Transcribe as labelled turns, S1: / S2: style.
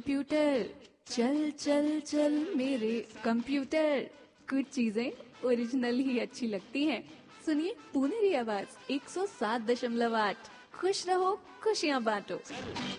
S1: Computer, चल चल चल मेरे कंप्यूटर। कुछ चीजें ओरिजिनल ही अच्छी लगती हैं। सुनिए पुनेरी आवाज 107.8। खुश रहो, खुशियां बांटो।